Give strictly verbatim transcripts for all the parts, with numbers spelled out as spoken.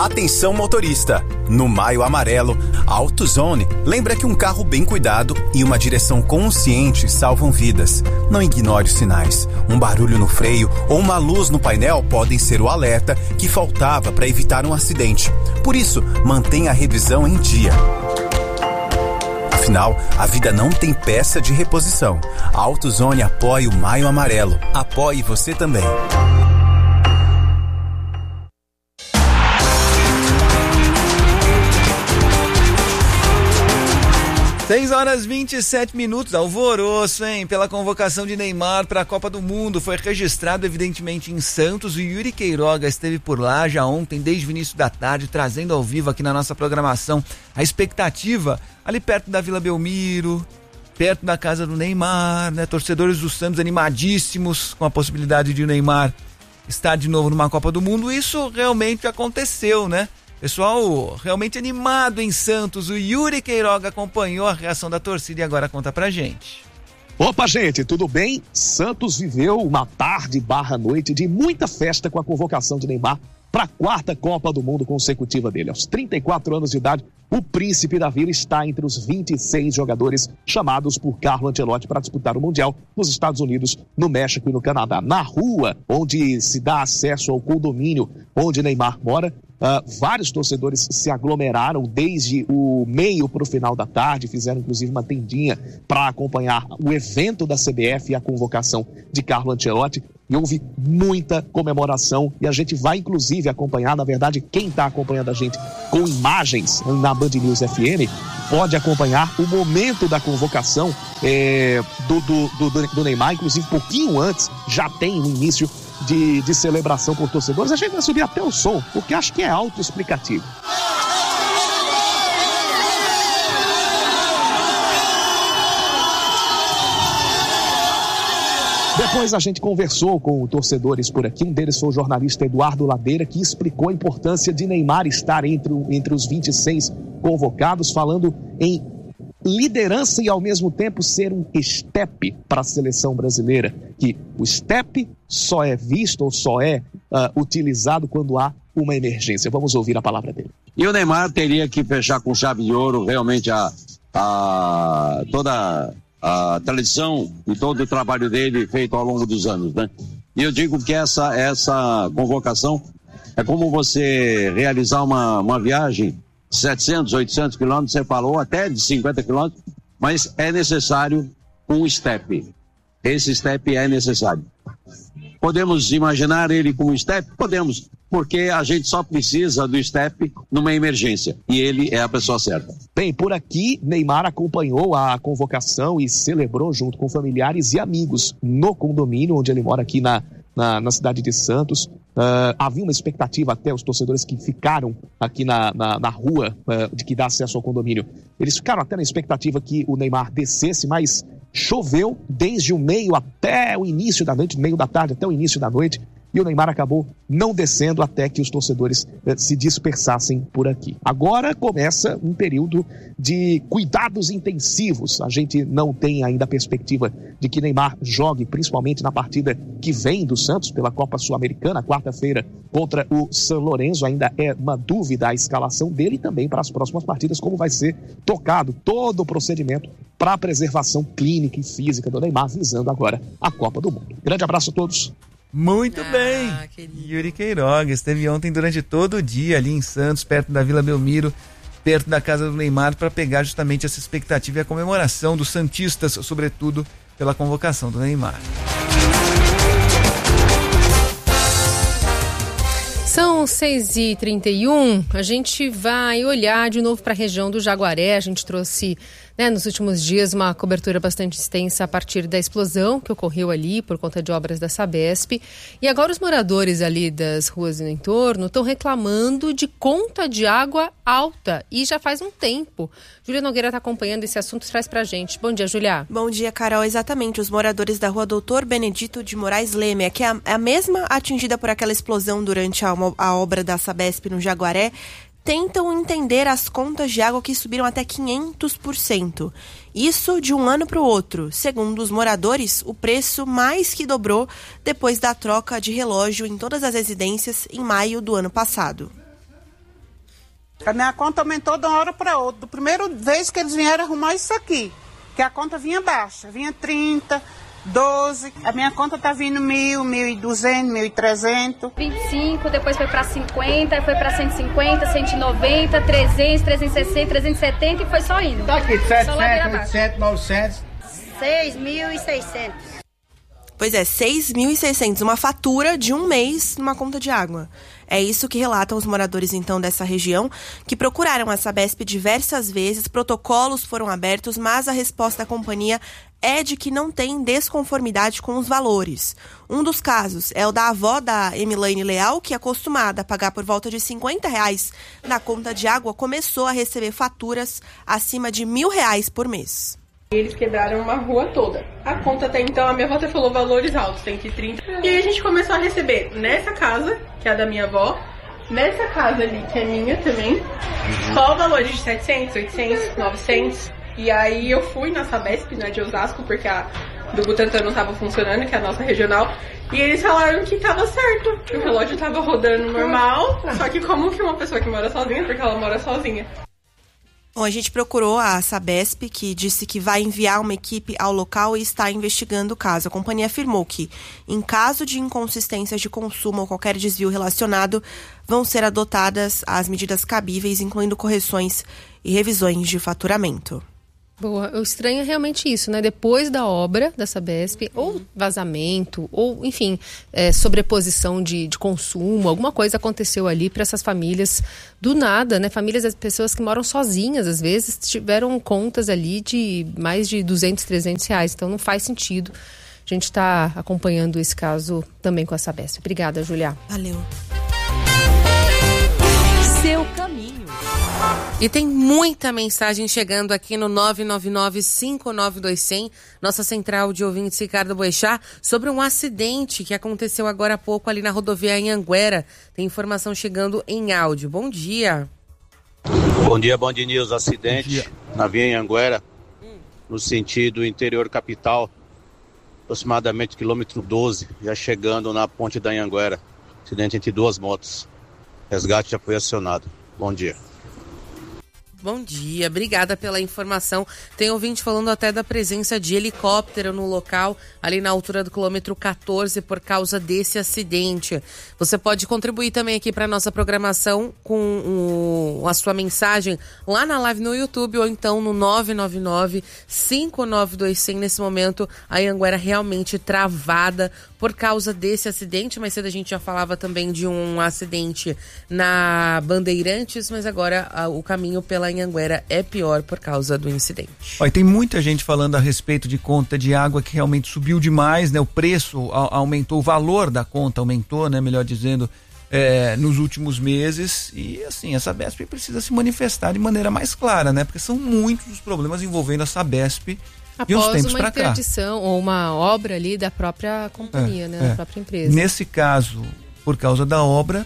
Atenção motorista, no Maio Amarelo, a AutoZone lembra que um carro bem cuidado e uma direção consciente salvam vidas. Não ignore os sinais. Um barulho no freio ou uma luz no painel podem ser o alerta que faltava para evitar um acidente. Por isso, mantenha a revisão em dia. Afinal, a vida não tem peça de reposição. A AutoZone apoia o Maio Amarelo. Apoie você também. seis horas e vinte e sete minutos, alvoroço, hein? Pela convocação de Neymar para a Copa do Mundo. Foi registrado, evidentemente, em Santos. O Yuri Queiroga esteve por lá já ontem, desde o início da tarde, trazendo ao vivo aqui na nossa programação a expectativa ali perto da Vila Belmiro, perto da casa do Neymar, né? Torcedores do Santos animadíssimos com a possibilidade de o Neymar estar de novo numa Copa do Mundo. Isso realmente aconteceu, né? Pessoal realmente animado em Santos. O Yuri Queiroga acompanhou a reação da torcida e agora conta pra gente. Opa, gente, tudo bem? Santos viveu uma tarde barra noite de muita festa com a convocação de Neymar para a quarta Copa do Mundo consecutiva dele. Aos trinta e quatro anos de idade, o príncipe da Vila está entre os vinte e seis jogadores chamados por Carlo Ancelotti para disputar o Mundial nos Estados Unidos, no México e no Canadá. Na rua onde se dá acesso ao condomínio onde Neymar mora, Uh, vários torcedores se aglomeraram desde o meio para o final da tarde, fizeram inclusive uma tendinha para acompanhar o evento da C B F e a convocação de Carlo Ancelotti, e houve muita comemoração, e a gente vai inclusive acompanhar, na verdade quem está acompanhando a gente com imagens na Band News F M pode acompanhar o momento da convocação é, do, do, do, do Neymar, inclusive pouquinho antes já tem o início De, de celebração por torcedores. A gente vai subir até o som, porque acho que é autoexplicativo. Depois a gente conversou com torcedores por aqui. Um deles foi o jornalista Eduardo Ladeira, que explicou a importância de Neymar estar entre, entre os vinte e seis convocados, falando em liderança e ao mesmo tempo ser um estepe para a seleção brasileira, que o estepe só é visto ou só é uh, utilizado quando há uma emergência. Vamos ouvir a palavra dele. E o Neymar teria que fechar com chave de ouro realmente a, a, toda a tradição e todo o trabalho dele feito ao longo dos anos, né? E eu digo que essa, essa convocação é como você realizar uma, uma viagem setecentos, oitocentos quilômetros, você falou, até de cinquenta quilômetros, mas é necessário um step. Esse step é necessário. Podemos imaginar ele como step? Podemos, porque a gente só precisa do step numa emergência, e ele é a pessoa certa. Bem, por aqui, Neymar acompanhou a convocação e celebrou junto com familiares e amigos no condomínio onde ele mora aqui na, na, na cidade de Santos. Uh, havia uma expectativa até os torcedores que ficaram aqui na, na, na rua uh, de que dá acesso ao condomínio. Eles ficaram até na expectativa que o Neymar descesse, mas choveu desde o meio até o início da noite, meio da tarde até o início da noite, e o Neymar acabou não descendo até que os torcedores eh, se dispersassem por aqui. Agora começa um período de cuidados intensivos. A gente não tem ainda a perspectiva de que Neymar jogue, principalmente na partida que vem do Santos pela Copa Sul-Americana, quarta-feira, contra o São Lourenço. Ainda é uma dúvida a escalação dele e também para as próximas partidas, como vai ser tocado todo o procedimento para a preservação clínica e física do Neymar, visando agora a Copa do Mundo. Grande abraço a todos. Muito ah, bem, querido. Yuri Queiroga esteve ontem durante todo o dia ali em Santos, perto da Vila Belmiro, perto da casa do Neymar, para pegar justamente essa expectativa e a comemoração dos santistas, sobretudo pela convocação do Neymar. São seis e trinta e um, a gente vai olhar de novo para a região do Jaguaré. A gente trouxe, né, nos últimos dias uma cobertura bastante extensa a partir da explosão que ocorreu ali por conta de obras da Sabesp. E agora os moradores ali das ruas e no entorno estão reclamando de conta de água alta, e já faz um tempo. Júlia Nogueira está acompanhando esse assunto, traz pra gente. Bom dia, Júlia. Bom dia, Carol. Exatamente, os moradores da rua Doutor Benedito de Moraes Leme, que é a, é a mesma atingida por aquela explosão durante a, a obra da Sabesp no Jaguaré, tentam entender as contas de água que subiram até quinhentos por cento. Isso de um ano para o outro. Segundo os moradores, o preço mais que dobrou depois da troca de relógio em todas as residências em maio do ano passado. A minha conta aumentou de uma hora para outra. Da primeira vez que eles vieram arrumar isso aqui, que a conta vinha baixa, vinha trinta, doze. A minha conta tá vindo mil, mil e duzentos, mil e trezentos. vinte e cinco, depois foi para cinquenta, foi para cento e cinquenta, cento e noventa, trezentos, trezentos e sessenta, trezentos e setenta e foi só indo. Tá aqui, setecentos, oitocentos, novecentos. seis mil e seiscentos. Pois é, seis mil e seiscentos, uma fatura de um mês numa conta de água. É isso que relatam os moradores, então, dessa região, que procuraram a Sabesp diversas vezes, protocolos foram abertos, mas a resposta da companhia é de que não tem desconformidade com os valores. Um dos casos é o da avó da Emilaine Leal, que, acostumada a pagar por volta de cinquenta reais na conta de água, começou a receber faturas acima de mil reais por mês. Eles quebraram uma rua toda. A conta até então, a minha avó até falou valores altos, cento e trinta. E aí a gente começou a receber nessa casa, que é a da minha avó, nessa casa ali, que é minha também, só valores de setecentos, oitocentos, novecentos. E aí eu fui na Sabesp, né, de Osasco, porque a do Butantã não estava funcionando, que é a nossa regional, e eles falaram que estava certo, que o relógio estava rodando normal, só que como que uma pessoa que mora sozinha, porque ela mora sozinha. Bom, a gente procurou a Sabesp, que disse que vai enviar uma equipe ao local e está investigando o caso. A companhia afirmou que, em caso de inconsistências de consumo ou qualquer desvio relacionado, vão ser adotadas as medidas cabíveis, incluindo correções e revisões de faturamento. Boa, o estranho é realmente isso, né? Depois da obra da Sabesp, ou vazamento, ou, enfim, é, sobreposição de, de consumo, alguma coisa aconteceu ali para essas famílias do nada, né? Famílias, as pessoas que moram sozinhas, às vezes, tiveram contas ali de mais de duzentos, trezentos reais. Então, não faz sentido. A gente está acompanhando esse caso também com a Sabesp. Obrigada, Julia. Valeu. Seu caminho. E tem muita mensagem chegando aqui no nove nove nove, cinco nove dois zero zero, nossa central de ouvintes Ricardo Boechat, sobre um acidente que aconteceu agora há pouco ali na rodovia Anhanguera. Tem informação chegando em áudio. Bom dia. Bom dia, Band News. Acidente na via Anhanguera, hum. no sentido interior capital, aproximadamente quilômetro doze, já chegando na ponte da Anhanguera. Acidente entre duas motos. Resgate já foi acionado. Bom dia. Bom dia, obrigada pela informação. Tem ouvinte falando até da presença de helicóptero no local, ali na altura do quilômetro catorze, por causa desse acidente. Você pode contribuir também aqui para a nossa programação com o, a sua mensagem lá na live no YouTube ou então no nove nove nove, cinco nove dois zero zero. Nesse momento, a Anhanguera realmente travada por causa desse acidente. Mais cedo a gente já falava também de um acidente na Bandeirantes, mas agora a, o caminho pela Anhanguera é pior por causa do incidente. Olha, tem muita gente falando a respeito de conta de água que realmente subiu demais, né? O preço a, aumentou, o valor da conta aumentou, né? Melhor dizendo, é, nos últimos meses. E assim, a Sabesp precisa se manifestar de maneira mais clara, né? Porque são muitos os problemas envolvendo a Sabesp de uns tempos para cá. Após uma interdição ou uma obra ali da própria companhia, é, né? É. Da própria empresa. Nesse caso, por causa da obra,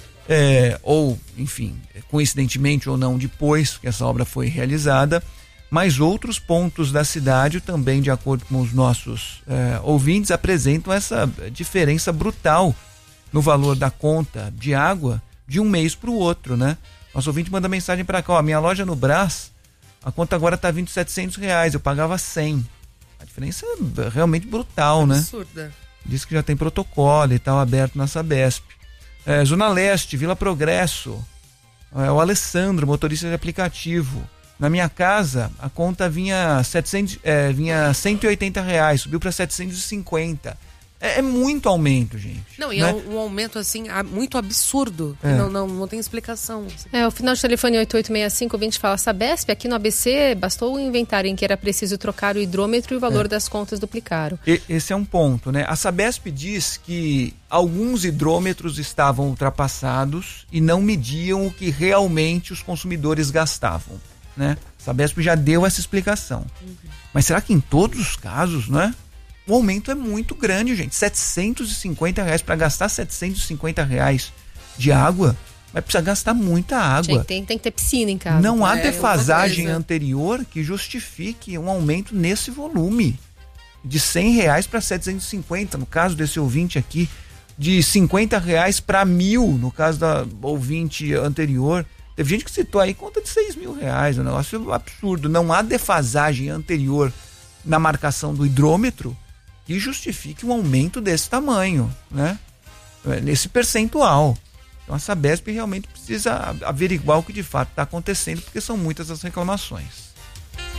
É, ou, enfim, coincidentemente ou não, depois que essa obra foi realizada, mas outros pontos da cidade também, de acordo com os nossos é, ouvintes, apresentam essa diferença brutal no valor da conta de água de um mês para o outro, né? Nosso ouvinte manda mensagem para cá, ó, minha loja no Brás, a conta agora está vindo setecentos reais, eu pagava cem. A diferença é realmente brutal, né? Absurda. Diz que já tem protocolo e tal aberto na Sabesp. É, Zona Leste, Vila Progresso, é, o Alessandro, motorista de aplicativo. Na minha casa, a conta vinha, setecentos, é, vinha cento e oitenta reais, subiu para setecentos e cinquenta. É, é muito aumento, gente. Não, e né? é um, um aumento assim, muito absurdo, É. não, não, não tem explicação. É, o final de telefone oito oito seis cinco, o ouvinte fala, Sabesp, aqui no A B C, bastou o inventário em que era preciso trocar o hidrômetro e o valor É. das contas duplicaram. E, esse é um ponto, né? A Sabesp diz que alguns hidrômetros estavam ultrapassados e não mediam o que realmente os consumidores gastavam, né? A Sabesp já deu essa explicação. Uhum. Mas será que em todos os casos, né? O aumento é muito grande, gente. setecentos e cinquenta reais para gastar setecentos e cinquenta reais de água, vai precisar gastar muita água. Gente, tem, tem que ter piscina em casa. Não há é, defasagem anterior que justifique um aumento nesse volume. De cem reais para setecentos e cinquenta, no caso desse ouvinte aqui, de cinquenta reais para mil, no caso da ouvinte anterior. Teve gente que citou aí conta de seis mil reais, um negócio absurdo. Não há defasagem anterior na marcação do hidrômetro que justifique um aumento desse tamanho, né? Nesse percentual. Então a Sabesp realmente precisa averiguar o que de fato está acontecendo, porque são muitas as reclamações.